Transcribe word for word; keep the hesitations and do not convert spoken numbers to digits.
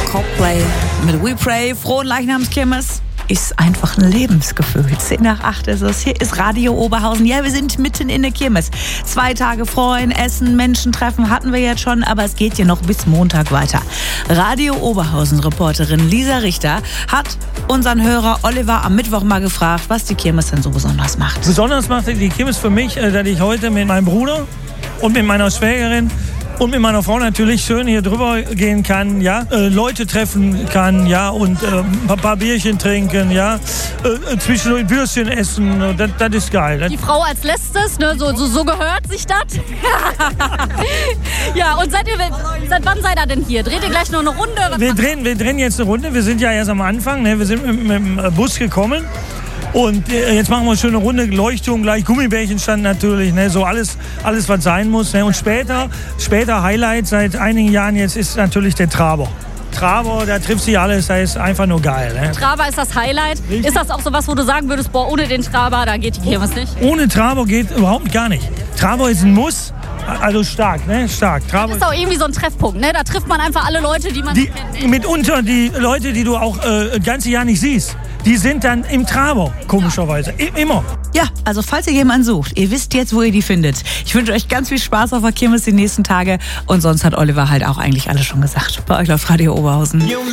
Coldplay mit We Pray. Frohen Leichnamskirmes ist einfach ein Lebensgefühl. zehn nach acht ist es. Hier ist Radio Oberhausen. Ja, wir sind mitten in der Kirmes. Zwei Tage freuen, essen, Menschen treffen hatten wir jetzt schon, aber es geht hier noch bis Montag weiter. Radio Oberhausen-Reporterin Lisa Richter hat unseren Hörer Oliver am Mittwoch mal gefragt, was die Kirmes denn so besonders macht. Besonders macht die Kirmes für mich, dass ich heute mit meinem Bruder und mit meiner Schwägerin und mit meiner Frau natürlich schön hier drüber gehen kann, ja, äh, Leute treffen kann, ja, und äh, ein paar Bierchen trinken, ja, äh, zwischendurch Würstchen essen, das, das ist geil. Die Frau als letztes, ne, so, so, so gehört sich das. Ja, und seid ihr, seit wann seid ihr denn hier? Dreht ihr gleich noch eine Runde? Was wir drehen, wir drehen jetzt eine Runde, wir sind ja erst am Anfang, ne, wir sind mit, mit dem Bus gekommen. Und jetzt machen wir eine schöne Runde, Leuchtturm, gleich Gummibärchen stand natürlich, ne, so alles, alles was sein muss. Ne. Und später, später Highlight seit einigen Jahren jetzt ist natürlich der Traber. Traber, da trifft sich alles, da ist einfach nur geil. Ne. Traber ist das Highlight. Richtig? Ist das auch so was, wo du sagen würdest, boah, ohne den Traber, da geht die Kirmes nicht? Ohne Traber geht überhaupt gar nicht. Traber ist ein Muss. Also stark, ne? Stark. Traber das ist auch irgendwie so ein Treffpunkt, ne? Da trifft man einfach alle Leute, die man die, kennt. Ne? Mitunter die Leute, die du auch äh, das ganze Jahr nicht siehst, die sind dann im Traber, komischerweise. I- immer. Ja, also falls ihr jemanden sucht, ihr wisst jetzt, wo ihr die findet. Ich wünsche euch ganz viel Spaß auf der Kirmes die nächsten Tage. Und sonst hat Oliver halt auch eigentlich alles schon gesagt. Bei euch auf Radio Oberhausen.